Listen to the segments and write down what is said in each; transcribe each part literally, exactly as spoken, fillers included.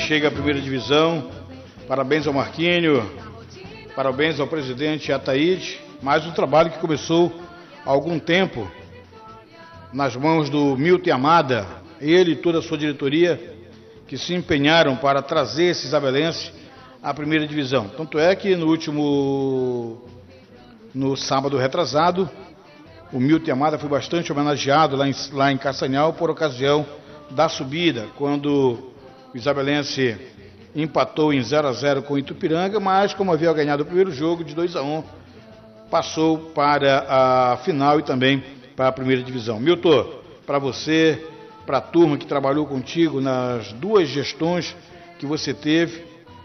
chega à primeira divisão. Parabéns ao Marquinho, parabéns ao presidente Ataíde. Mais um trabalho que começou há algum tempo nas mãos do Milton Amada, ele e toda a sua diretoria, que se empenharam para trazer esse isabelense à primeira divisão. Tanto é que no último, no sábado retrasado, o Milton Amada foi bastante homenageado lá em, lá em Castanhal por ocasião da subida, quando o isabelense empatou em zero a zero com o Itupiranga, mas como havia ganhado o primeiro jogo de dois a um, passou para a final e também para a primeira divisão. Milton, para você, para a turma que trabalhou contigo nas duas gestões que você teve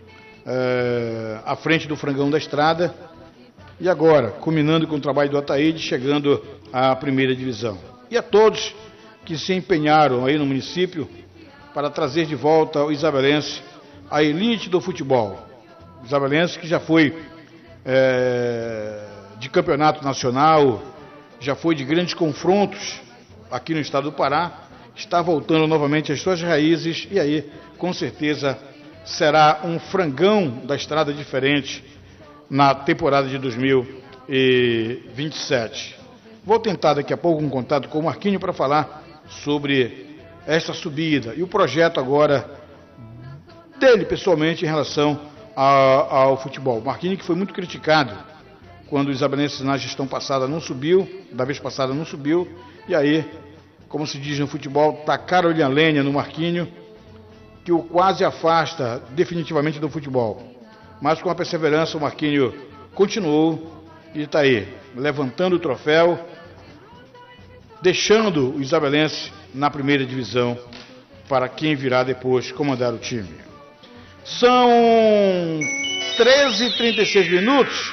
é, à frente do Frangão da Estrada, e agora, culminando com o trabalho do Ataíde, chegando à primeira divisão. E a todos que se empenharam aí no município para trazer de volta ao isabelense a elite do futebol. O isabelense que já foi é, de campeonato nacional, já foi de grandes confrontos aqui no estado do Pará, está voltando novamente às suas raízes e aí, com certeza, será um Frangão da Estrada diferente na temporada de dois mil e vinte e sete. Vou tentar daqui a pouco um contato com o Marquinho para falar sobre esta subida e o projeto agora dele pessoalmente em relação ao, ao futebol. O Marquinho, que foi muito criticado quando o isabelense na gestão passada não subiu, da vez passada não subiu, e aí, como se diz no futebol, tacaram-lhe a lenha no Marquinho, que o quase afasta definitivamente do futebol. Mas com a perseverança o Marquinho continuou e está aí, levantando o troféu, deixando o isabelense na primeira divisão para quem virá depois comandar o time. São treze e trinta e seis minutos.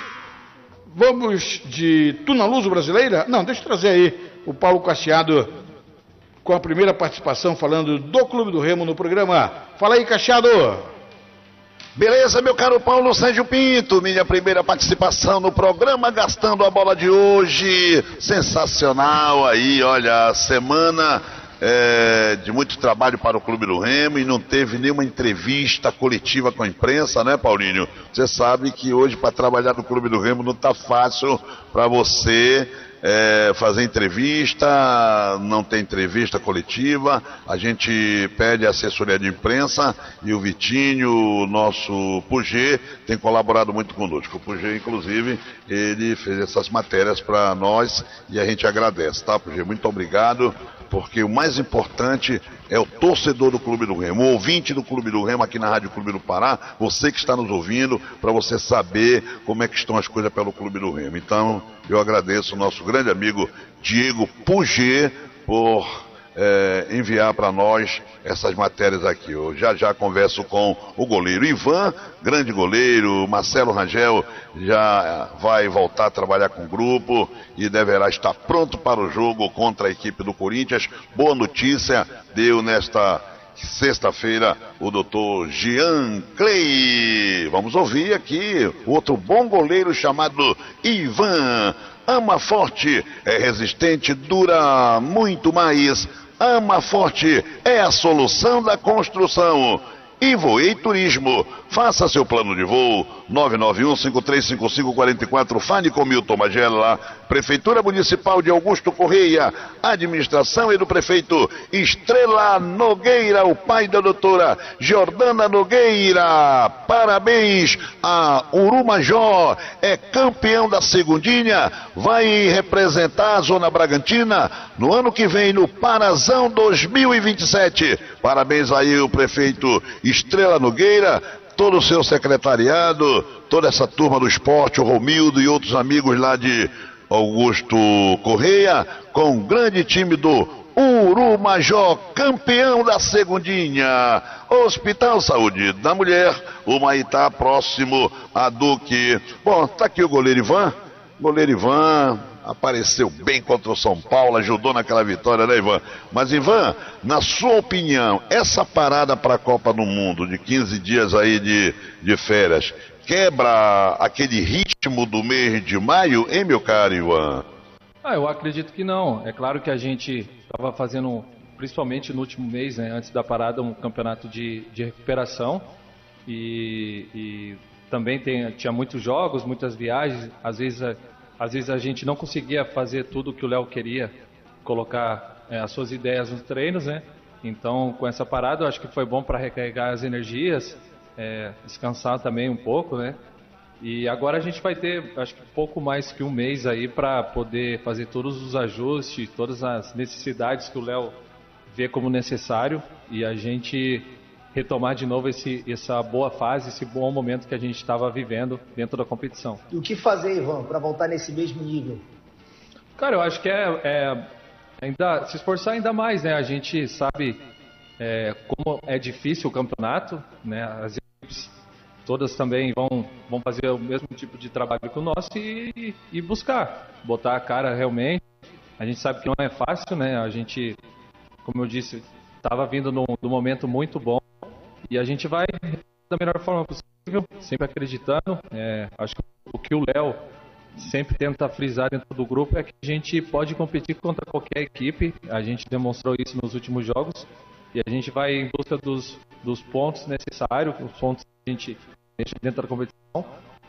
Vamos de Tuna Luso Brasileira? Não, deixa eu trazer aí o Paulo Cacheado com a primeira participação falando do Clube do Remo no programa. Fala aí, Cacheado! Beleza, meu caro Paulo Sérgio Pinto, minha primeira participação no programa Gastando a Bola de hoje. Sensacional aí, olha, a semana é, de muito trabalho para o Clube do Remo e não teve nenhuma entrevista coletiva com a imprensa, né, Paulinho? Você sabe que hoje para trabalhar no Clube do Remo não está fácil para você É, fazer entrevista, não tem entrevista coletiva, a gente pede a assessoria de imprensa e o Vitinho, o nosso Pugê, tem colaborado muito conosco. O Pugê, inclusive, ele fez essas matérias para nós e a gente agradece, tá, Pugê? Muito obrigado, porque o mais importante é o torcedor do Clube do Remo, o ouvinte do Clube do Remo aqui na Rádio Clube do Pará, você que está nos ouvindo, para você saber como é que estão as coisas pelo Clube do Remo. Então, eu agradeço o nosso grande amigo Diego Pugê por é, enviar para nós essas matérias aqui. Eu já já converso com o goleiro Ivan, grande goleiro. Marcelo Rangel já vai voltar a trabalhar com o grupo e deverá estar pronto para o jogo contra a equipe do Corinthians. Boa notícia deu nesta sexta-feira o doutor Jean Clay. Vamos ouvir aqui outro bom goleiro chamado Ivan. Ama forte, é resistente, dura muito mais. Ama forte é a solução da construção. E Voei Turismo, faça seu plano de voo, nove nove um, cinco três cinco cinco, quatro quatro, fale com Milton Magela. Prefeitura Municipal de Augusto Correia, administração é do prefeito Estrela Nogueira, o pai da doutora Jordana Nogueira. Parabéns a Urumajó, é campeão da segundinha, vai representar a Zona Bragantina no ano que vem no Parazão dois mil e vinte e sete. Parabéns aí o prefeito Estrela Nogueira, todo o seu secretariado, toda essa turma do esporte, o Romildo e outros amigos lá de Augusto Correia, com o grande time do Urumajó, campeão da segundinha. Hospital Saúde da Mulher, o Maitá, próximo a Duque. Bom, tá aqui o goleiro Ivan, goleiro Ivan apareceu bem contra o São Paulo, ajudou naquela vitória, né, Ivan? Mas, Ivan, na sua opinião, essa parada para a Copa do Mundo, de quinze dias aí de, de férias, quebra aquele ritmo do mês de maio, hein, meu caro Ivan? Ah, eu acredito que não. É claro que a gente estava fazendo principalmente no último mês, né, antes da parada, um campeonato de, de recuperação. E, e também tem, tinha muitos jogos, muitas viagens. Às vezes, a, às vezes a gente não conseguia fazer tudo o que o Léo queria, colocar é, as suas ideias nos treinos, né? Então, com essa parada, eu acho que foi bom para recarregar as energias, é, descansar também um pouco, né? E agora a gente vai ter, acho que pouco mais que um mês aí para poder fazer todos os ajustes, todas as necessidades que o Léo vê como necessário e a gente retomar de novo esse, essa boa fase, esse bom momento que a gente estava vivendo dentro da competição. E o que fazer, Ivan, para voltar nesse mesmo nível? Cara, eu acho que é, é ainda se esforçar ainda mais, né? A gente sabe é, como é difícil o campeonato, né? As equipes todas também vão, vão fazer o mesmo tipo de trabalho que o nosso e, e buscar, botar a cara realmente. A gente sabe que não é fácil, né? A gente, como eu disse, estava vindo num, num momento muito bom e a gente vai da melhor forma possível, sempre acreditando. É, acho que o que o Léo sempre tenta frisar dentro do grupo é que a gente pode competir contra qualquer equipe. A gente demonstrou isso nos últimos jogos e a gente vai em busca dos, dos pontos necessários, os pontos que a gente deixa dentro da competição,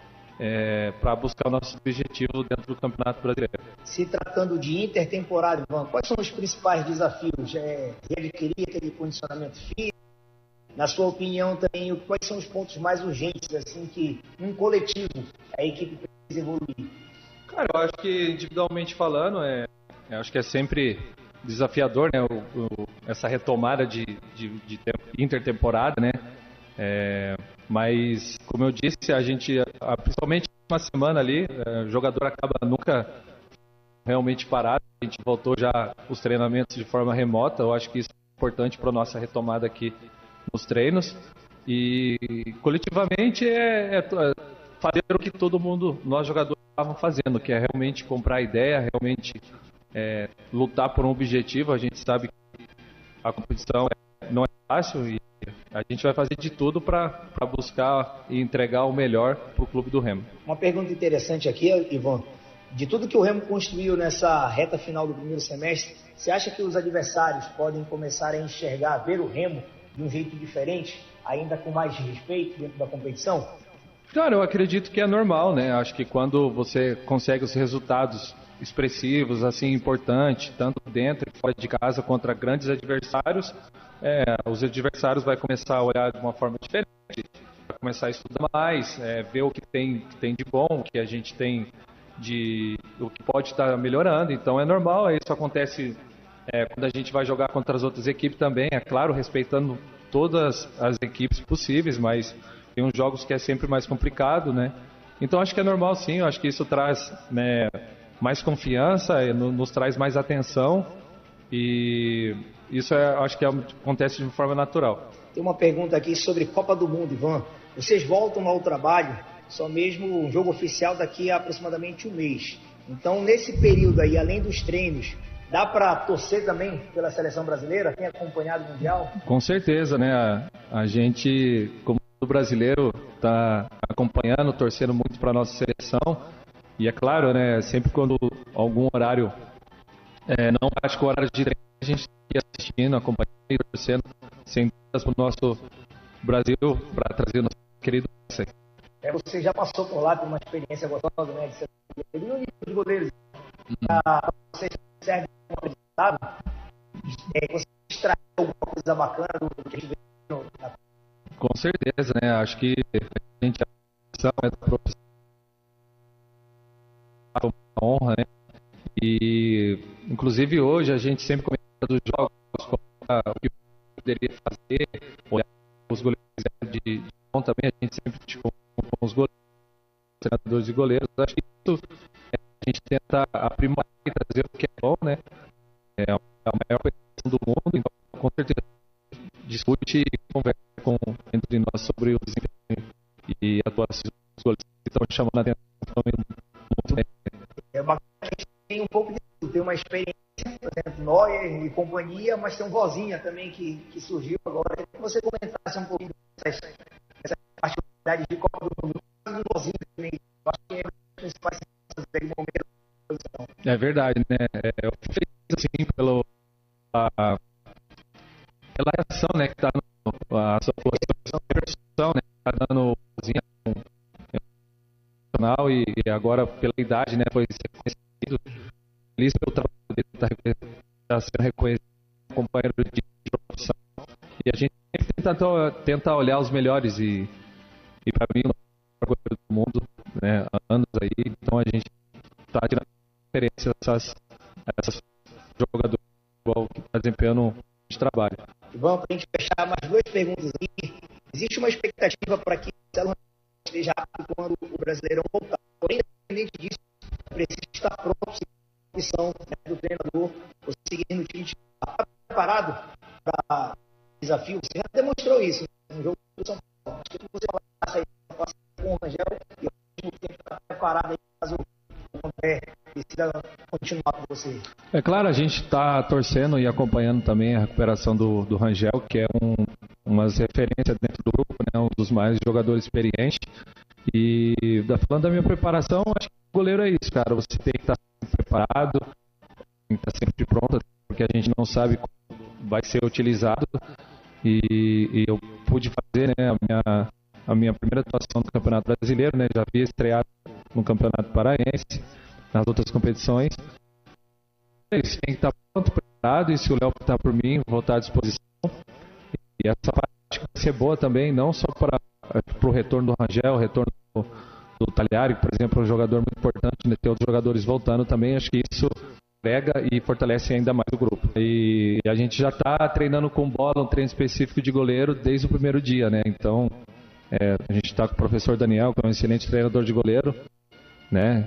é, para buscar o nosso objetivo dentro do Campeonato Brasileiro. Se tratando de intertemporada, Ivan, quais são os principais desafios? É, readquirir aquele condicionamento físico? Na sua opinião também, quais são os pontos mais urgentes, assim, que um coletivo a equipe precisa evoluir? Cara, eu acho que individualmente falando, é, eu acho que é sempre desafiador, né, o, o, essa retomada de, de, de intertemporada, né, é, mas como eu disse, a gente, principalmente uma semana ali, é, o jogador acaba nunca realmente parado, a gente voltou já os treinamentos de forma remota, eu acho que isso é importante para a nossa retomada aqui nos treinos, e coletivamente é, é fazer o que todo mundo, nós jogadores, estavam fazendo, que é realmente comprar ideia, realmente é, lutar por um objetivo. A gente sabe que a competição não é fácil e a gente vai fazer de tudo para buscar e entregar o melhor para o clube do Remo. Uma pergunta interessante aqui, Ivan, de tudo que o Remo construiu nessa reta final do primeiro semestre, você acha que os adversários podem começar a enxergar, ver o Remo de um jeito diferente, ainda com mais respeito dentro da competição? Cara, eu acredito que é normal, né? Acho que quando você consegue os resultados expressivos, assim, importantes, tanto dentro e fora de casa contra grandes adversários, é, os adversários vão começar a olhar de uma forma diferente, vai começar a estudar mais, é, ver o que tem, que tem de bom, o que a gente tem de... o que pode estar melhorando. Então é normal, isso acontece é, quando a gente vai jogar contra as outras equipes também, é claro, respeitando todas as equipes possíveis, mas tem uns jogos que é sempre mais complicado, né? Então acho que é normal, sim. Eu acho que isso traz, né, mais confiança, nos traz mais atenção e isso é, acho que é, acontece de forma natural. Tem uma pergunta aqui sobre Copa do Mundo, Ivan. Vocês voltam ao trabalho só mesmo um jogo oficial daqui a aproximadamente um mês. Então nesse período aí, além dos treinos, dá para torcer também pela seleção brasileira? Tem acompanhado o Mundial? Com certeza, né? A, a gente, como brasileiro, está acompanhando, torcendo muito para a nossa seleção. E é claro, né? Sempre quando algum horário é, não acho que o horário de treino, a gente está assistindo, acompanhando e torcendo sem dúvidas para o nosso Brasil, para trazer o nosso querido. É, você já passou por lá, tem uma experiência gostosa, né? De ser goleiro. E o nível de goleiros? Uhum. Você serve como aprendizado? É, você extraiu alguma coisa bacana do que a gente vê na... Com certeza, né? Acho que a gente é da profissão, é uma honra, né? E inclusive hoje a gente sempre comenta dos jogos, o que poderia fazer, olhar os goleiros de, de bom também, a gente sempre com, com os goleiros, treinadores e goleiros. Acho que isso a gente tenta aprimorar e trazer o que é bom, né? É a maior competição do mundo, então com certeza discute e conversa com, entre nós sobre o desempenho e atuações dos goleiros que estão chamando a atenção muito bem. É bacana que a gente tem um pouco de tem uma experiência, por exemplo, Neuer e companhia, mas tem um Vozinha também que, que surgiu agora. Eu queria que você comentasse um pouquinho dessas, dessas particularidades de Copa do Mundo, do Vozinha também. Eu acho que é uma das principais sensações do momento da posição. É verdade, né? Eu fiz assim pelo a, a sua posição, né? Tá dando cozinha e, e agora pela idade, né? Foi reconhecido. Feliz pelo trabalho dele, está tá sendo reconhecido como companheiro de profissão. E a gente sempre tenta, tenta olhar os melhores e, e para mim, o melhor goleiro do mundo, né? Há anos aí, então a gente está tirando referência a essas, essas jogadores que estão desempenhando de trabalho. Vamos, para a gente fechar mais duas perguntas aqui. Existe uma expectativa para que o Marcelo esteja apto quando o Brasileirão voltar. Porém, independente disso, precisa estar pronto a missão, né, do treinador, você seguir no time, está preparado para o desafio. Você já demonstrou isso no jogo do São Paulo. Acho que você passa aí com o Rangel e ao mesmo tempo está preparado aí caso o André precisa continuar com você. É claro, a gente está torcendo e acompanhando também a recuperação do, do Rangel, que é um, umas referências dentro do grupo, né, um dos mais jogadores experientes. E falando da minha preparação, acho que o goleiro é isso, cara. Você tem que estar sempre preparado, tem que estar sempre pronto, porque a gente não sabe como vai ser utilizado. E, e eu pude fazer, né, a minha, a minha primeira atuação no Campeonato Brasileiro, né, já havia estreado no Campeonato Paraense, nas outras competições. É isso, tem que estar pronto, preparado, e se o Léo optar por mim, vou estar à disposição. E essa parte vai ser boa também, não só para o retorno do Rangel, o retorno do, do Talhari, por exemplo, é um jogador muito importante, né, ter outros jogadores voltando também, acho que isso agrega e fortalece ainda mais o grupo. E a gente já está treinando com bola, um treino específico de goleiro desde o primeiro dia, né? Então, é, a gente está com o professor Daniel, que é um excelente treinador de goleiro, né?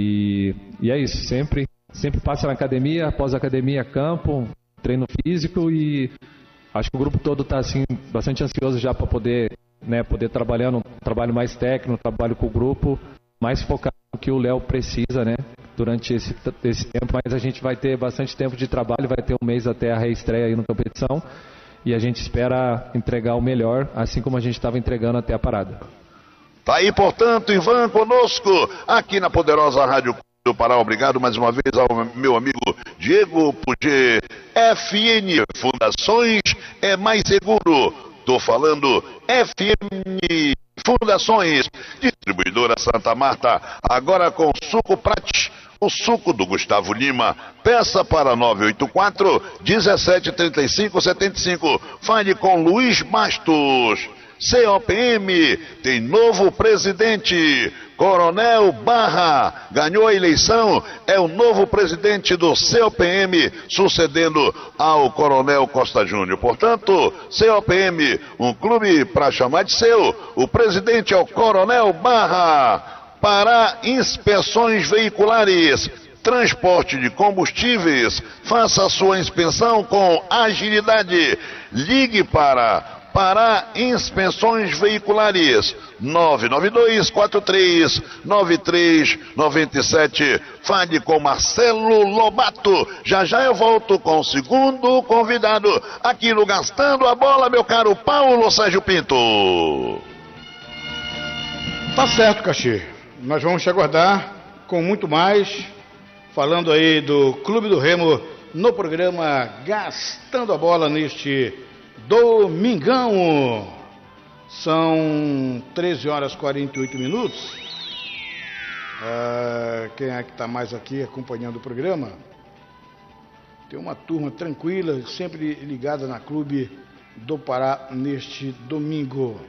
E, e é isso, sempre, sempre passa na academia, após a academia, campo, treino físico, e acho que o grupo todo está assim, bastante ansioso já para poder, né, poder trabalhar um trabalho mais técnico, um trabalho com o grupo, mais focado no que o Léo precisa, né, durante esse, esse tempo, mas a gente vai ter bastante tempo de trabalho, vai ter um mês até a reestreia aí na competição, e a gente espera entregar o melhor, assim como a gente estava entregando até a parada. Tá aí, portanto, Ivan conosco, aqui na poderosa Rádio do Pará. Obrigado mais uma vez ao meu amigo Diego Puget. F N Fundações é mais seguro. Tô falando F N Fundações, distribuidora Santa Marta, agora com suco Prate, o suco do Gustavo Lima. Peça para nove oito quatro, um sete três cinco sete cinco. Fale com Luiz Bastos. C O P M tem novo presidente, Coronel Barra ganhou a eleição, é o novo presidente do C O P M, sucedendo ao Coronel Costa Júnior. Portanto, C O P M, um clube para chamar de seu. O presidente é o Coronel Barra. Para inspeções veiculares, transporte de combustíveis, faça a sua inspeção com agilidade. Ligue para Pará Inspeções Veiculares, nove nove dois quatro três nove três nove sete. Fale com Marcelo Lobato. Já já eu volto com o segundo convidado aqui no Gastando a Bola, meu caro Paulo Sérgio Pinto. Tá certo, Caxi. Nós vamos te aguardar com muito mais, falando aí do Clube do Remo no programa Gastando a Bola neste domingão. São treze horas e quarenta e oito minutos. Ah, quem é que está mais aqui acompanhando o programa? Tem uma turma tranquila, sempre ligada na Clube do Pará neste domingo.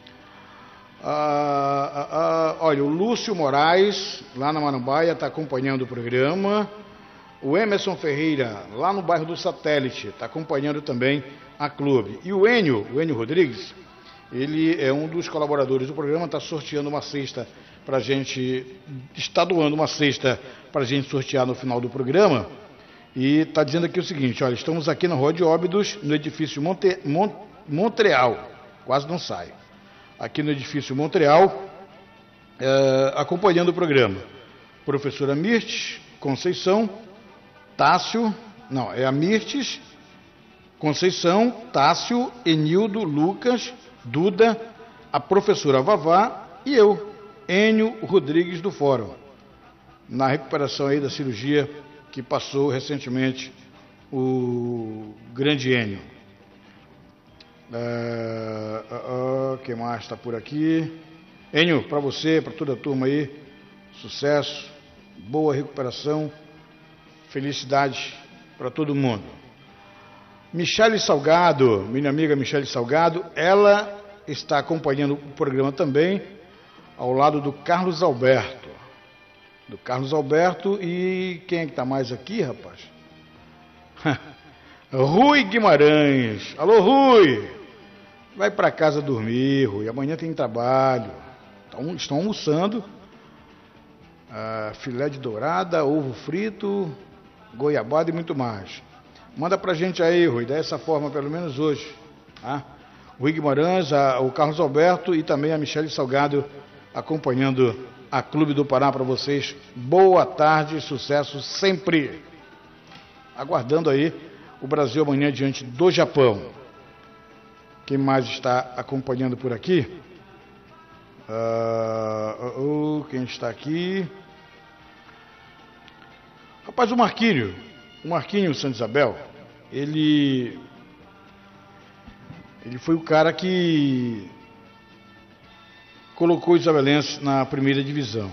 Ah, ah, ah, olha, o Lúcio Moraes, lá na Marambaia, está acompanhando o programa. O Emerson Ferreira, lá no bairro do Satélite, está acompanhando também a clube. E o Enio, o Enio Rodrigues, ele é um dos colaboradores do programa, está sorteando uma cesta para a gente, está doando uma cesta para a gente sortear no final do programa. E está dizendo aqui o seguinte, olha, estamos aqui na Rua de Óbidos, no edifício Monte, Mon, Montreal, quase não sai, aqui no edifício Montreal, é, acompanhando o programa. Professora Mirtes Conceição, Tássio, não, é a Mirtes, Conceição, Tássio, Enildo, Lucas, Duda, a professora Vavá e eu, Enio Rodrigues do Fórum, na recuperação aí da cirurgia que passou recentemente o grande Enio. É, uh, uh, quem mais está por aqui? Enio, para você, para toda a turma aí, sucesso, boa recuperação, felicidade para todo mundo. Michele Salgado, minha amiga Michele Salgado, ela está acompanhando o programa também, ao lado do Carlos Alberto. Do Carlos Alberto e quem é que está mais aqui, rapaz? Rui Guimarães. Alô, Rui! Vai para casa dormir, Rui. Amanhã tem trabalho. Estão, estão almoçando. Ah, filé de dourada, ovo frito, goiabada e muito mais. Manda pra gente aí, Rui, dessa forma, pelo menos hoje. Tá? O Rui Guimarães, a, o Carlos Alberto e também a Michele Salgado acompanhando a Clube do Pará para vocês. Boa tarde, sucesso sempre. Aguardando aí o Brasil amanhã diante do Japão. Quem mais está acompanhando por aqui? Uh, uh, uh, quem está aqui? Rapaz, o Marquinho, o Marquinho Santa Isabel, ele, ele foi o cara que colocou o Isabelense na primeira divisão.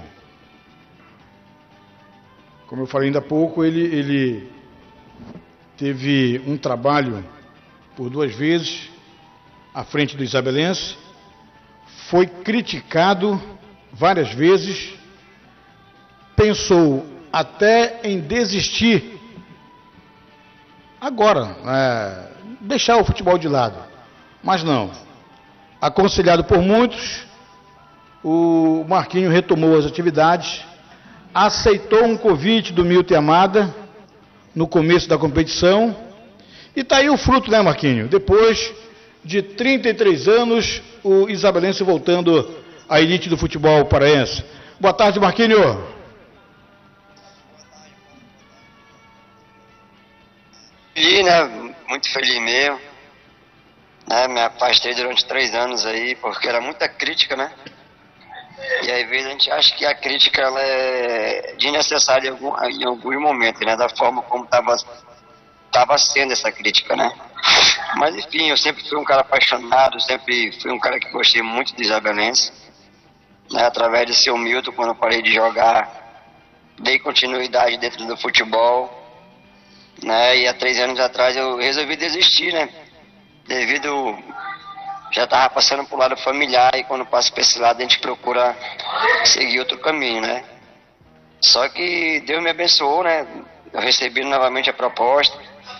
Como eu falei ainda há pouco, ele, ele teve um trabalho por duas vezes à frente do Isabelense, foi criticado várias vezes, pensou até em desistir agora, é, deixar o futebol de lado, mas não. Aconselhado por muitos, o Marquinho retomou as atividades, aceitou um convite do Milton Amada no começo da competição e está aí o fruto, né, Marquinho? Depois de trinta e três anos, o Isabelense voltando à elite do futebol paraense. Boa tarde, Marquinho. Feliz, né? Muito feliz mesmo. Né? Me afastei durante três anos aí, porque era muita crítica, né? E às vezes a gente acha que a crítica ela é desnecessária em, algum, em alguns momentos, né? Da forma como estava tava sendo essa crítica, né? Mas enfim, eu sempre fui um cara apaixonado, sempre fui um cara que gostei muito do Isabelense, né? Através do seu Milton, quando eu parei de jogar, dei continuidade dentro do futebol, né? E há três anos atrás eu resolvi desistir, né? Devido, já estava passando pro lado familiar, e quando passa para esse lado a gente procura seguir outro caminho, né? Só que Deus me abençoou, né? Eu recebi novamente a proposta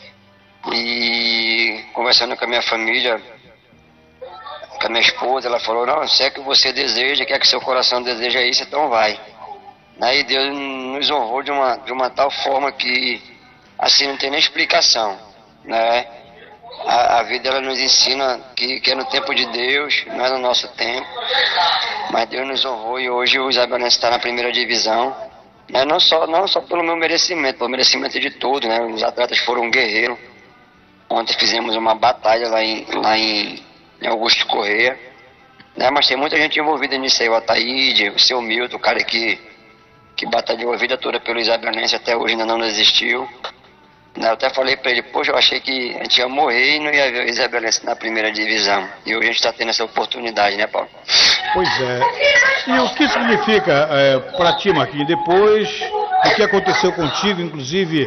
e conversando com a minha família, com a minha esposa, ela falou: não, se é que você deseja, quer que seu coração deseja isso, então vai. Aí Deus nos honrou de uma, de uma tal forma que assim não tem nem explicação, né? A, a vida ela nos ensina que, que é no tempo de Deus, não é no nosso tempo, mas Deus nos honrou e hoje o Isabelense está na primeira divisão, né? Não só, não só pelo meu merecimento, pelo merecimento de todos, né? Os atletas foram guerreiros. Ontem fizemos uma batalha lá em, lá em, em Augusto Corrêa, né? Mas tem muita gente envolvida nisso aí, o Ataíde, o seu Milton, o cara que, que batalhou a vida toda pelo Isabelense, até hoje ainda não desistiu. Eu até falei para ele: poxa, eu achei que a gente ia morrer e não ia ver o Isabelense na primeira divisão. E hoje a gente está tendo essa oportunidade, né, Paulo? Pois é. E o que significa é, para ti, Marquinhos, depois do que aconteceu contigo, inclusive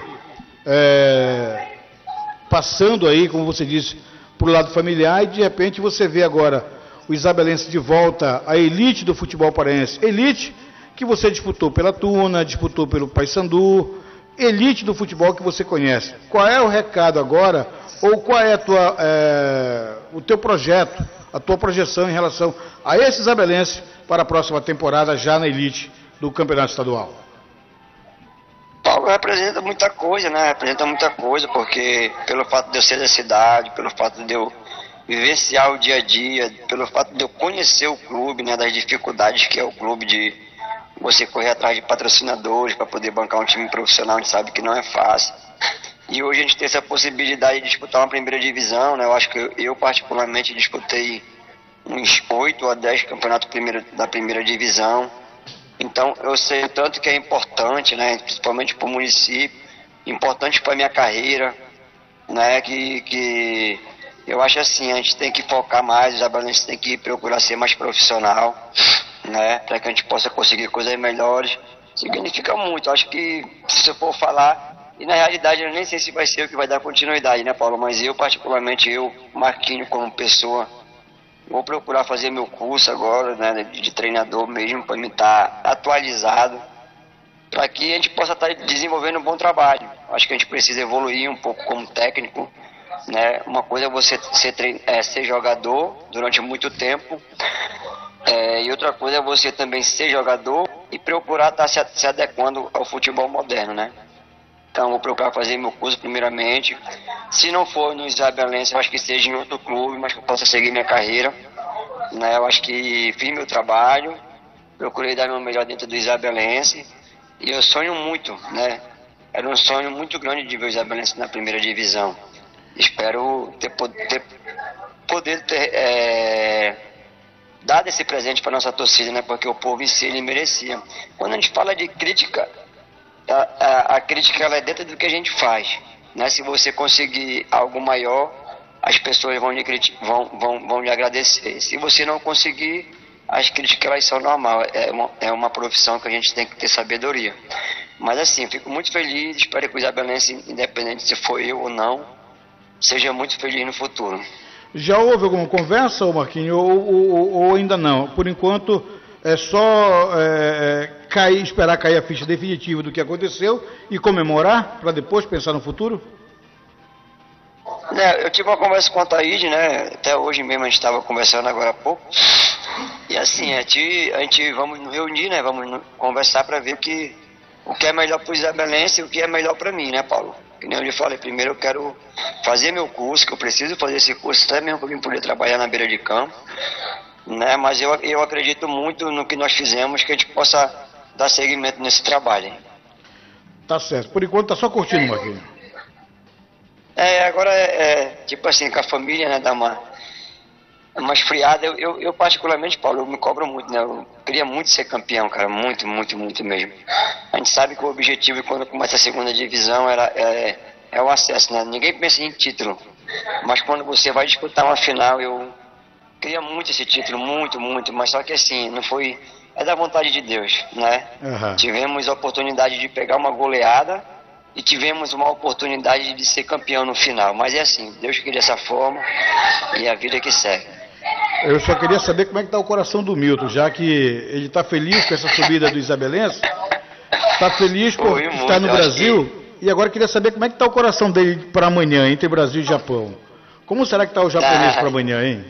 é, passando aí, como você disse, para o lado familiar, e de repente você vê agora o Isabelense de volta à elite do futebol paraense. Elite que você disputou pela Tuna, disputou pelo Paysandu, elite do futebol que você conhece. Qual é o recado agora, ou qual é, a tua, é, o teu projeto, a tua projeção em relação a esse Isabelense para a próxima temporada já na elite do Campeonato Estadual? Paulo representa muita coisa, né? Representa muita coisa, porque pelo fato de eu ser da cidade, pelo fato de eu vivenciar o dia a dia, pelo fato de eu conhecer o clube, né? Das dificuldades que é o clube de você correr atrás de patrocinadores para poder bancar um time profissional, a gente sabe que não é fácil. E hoje a gente tem essa possibilidade de disputar uma primeira divisão, né? Eu acho que eu, eu particularmente disputei uns oito a dez campeonatos primeiro, da primeira divisão. Então eu sei o tanto que é importante, né? Principalmente para o município, importante para a minha carreira, né? Que, que Eu acho assim, a gente tem que focar mais, os isabelenses têm que procurar ser mais profissional, né? Para que a gente possa conseguir coisas melhores. Significa muito, acho que se eu for falar, e na realidade eu nem sei se vai ser o que vai dar continuidade, né, Paulo? Mas eu, particularmente, eu, Marquinho, como pessoa, vou procurar fazer meu curso agora, né, de, de treinador mesmo, para me estar atualizado, para que a gente possa estar desenvolvendo um bom trabalho. Acho que a gente precisa evoluir um pouco como técnico, né? Uma coisa é você ser, trein... é, ser jogador durante muito tempo, é, e outra coisa é você também ser jogador e procurar estar se, se adequando ao futebol moderno, né? Então vou procurar fazer meu curso primeiramente. Se não for no Isabelense, eu acho que seja em outro clube, mas que eu possa seguir minha carreira, né? Eu acho que fiz meu trabalho, procurei dar meu melhor dentro do Isabelense, e eu sonho muito, né? Era um sonho muito grande de ver o Isabelense na primeira divisão. Espero ter, ter poder ter é, dado esse presente para nossa torcida, né? Porque o povo em si ele merecia. Quando a gente fala de crítica, a, a, a crítica ela é dentro do que a gente faz, né? Se você conseguir algo maior, as pessoas vão lhe, vão, vão, vão lhe agradecer. Se você não conseguir, as críticas elas são normais. É uma, é uma profissão que a gente tem que ter sabedoria. Mas assim, fico muito feliz, espero que o Isabelense, independente se for eu ou não, seja muito feliz no futuro. Já houve alguma conversa, Marquinhos, ou, ou, ou ainda não? Por enquanto, é só é, cair, esperar cair a ficha definitiva do que aconteceu e comemorar, para depois pensar no futuro? É, eu tive uma conversa com a Taíde, né? Até hoje mesmo a gente estava conversando agora há pouco. E assim, a gente, a gente vamos nos reunir, né? Vamos conversar para ver o que, o que é melhor para o Isabelense e o que é melhor para mim, né, Paulo? Que nem eu lhe falei, primeiro eu quero fazer meu curso, que eu preciso fazer esse curso, até mesmo para eu poder trabalhar na beira de campo, né? Mas eu, eu acredito muito no que nós fizemos, que a gente possa dar seguimento nesse trabalho. Tá certo. Por enquanto tá só curtindo, Marquinhos. É, agora é, é tipo assim, com a família, né, dar uma, uma esfriada. Eu, eu, eu particularmente, Paulo, eu me cobro muito, né? Eu queria muito ser campeão, cara, muito, muito, muito mesmo. A gente sabe que o objetivo quando começa a segunda divisão era, é, é o acesso, né? Ninguém pensa em título, mas quando você vai disputar uma final, eu queria muito esse título, muito, muito, mas só que assim, não foi, é da vontade de Deus, né? Uhum. Tivemos a oportunidade de pegar uma goleada e tivemos uma oportunidade de ser campeão no final, mas é assim, Deus queria dessa forma e a vida que segue. Eu só queria saber como é que está o coração do Milton, já que ele está feliz com essa subida do Isabelense, está feliz por Foi estar no Brasil, que... e agora queria saber como é que está o coração dele para amanhã, entre Brasil e Japão. Como será que está o japonês ah, para amanhã, hein?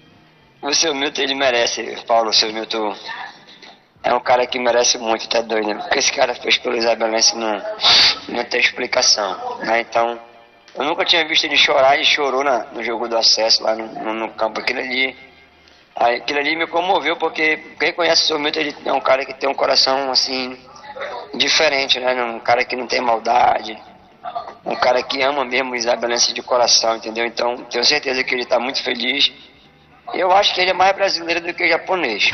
O seu Milton, ele merece, Paulo, o seu Milton é um cara que merece muito, tá doido, né? O que esse cara fez pelo Isabelense não, não tem explicação, né? Então, eu nunca tinha visto ele chorar, ele chorou na, no jogo do acesso, lá no, no, no campo, aquilo ali, aquilo ali me comoveu, porque quem conhece o seu Milton, ele é um cara que tem um coração, assim, diferente, né? Um cara que não tem maldade, um cara que ama mesmo o Isabelense de coração, entendeu? Então, tenho certeza que ele está muito feliz. Eu acho que ele é mais brasileiro do que japonês.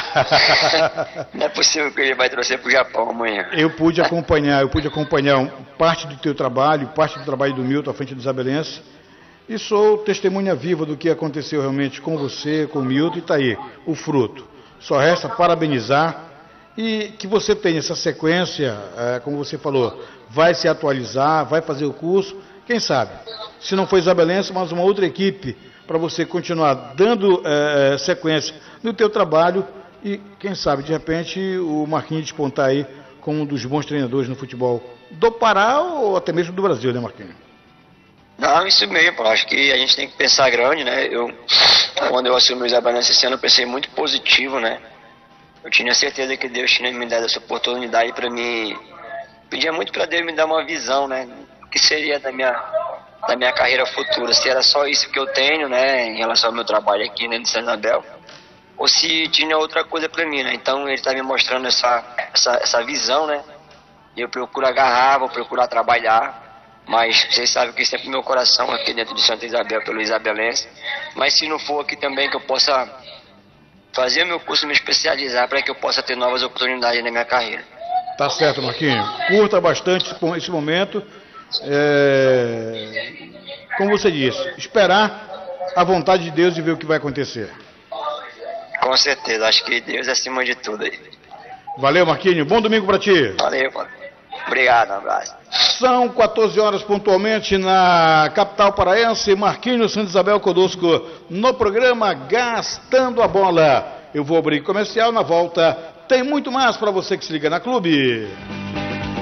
Não é possível que ele vai torcer pro Japão amanhã. Eu pude acompanhar, eu pude acompanhar parte do teu trabalho, parte do trabalho do Milton à frente do Isabelense, e sou testemunha viva do que aconteceu realmente com você, com o Milton, e está aí, o fruto. Só resta parabenizar e que você tenha essa sequência, é, como você falou, vai se atualizar, vai fazer o curso, quem sabe, se não for Isabelense, mas uma outra equipe, para você continuar dando é, sequência no teu trabalho e, quem sabe, de repente, o Marquinhos despontar aí como um dos bons treinadores no futebol do Pará ou até mesmo do Brasil, né, Marquinhos? Não, isso mesmo, acho que a gente tem que pensar grande, né? Eu, quando eu assumi o Isabelense esse ano, eu pensei muito positivo, né? Eu tinha certeza que Deus tinha me dado essa oportunidade para mim, pedia muito para Deus me dar uma visão, né? O que seria da minha... da minha carreira futura, se era só isso que eu tenho, né, em relação ao meu trabalho aqui dentro de São Isabel, ou se tinha outra coisa para mim, né, então ele está me mostrando essa, essa, essa visão, né, e eu procuro agarrar, vou procurar trabalhar, mas vocês sabem que sempre meu coração aqui dentro de Santa Isabel, pelo Isabelense, mas se não for aqui também que eu possa fazer meu curso, me especializar para que eu possa ter novas oportunidades na minha carreira. Tá certo, Marquinhos, curta bastante esse momento. É, como você disse, esperar a vontade de Deus e ver o que vai acontecer. Com certeza, acho que Deus é acima de tudo aí. Valeu, Marquinhos. Bom domingo para ti. Valeu, mano. Obrigado, um abraço. São quatorze horas pontualmente na capital paraense. Marquinhos Santa Isabel conosco no programa Gastando a Bola. Eu vou abrir comercial, na volta tem muito mais para você que se liga na Clube.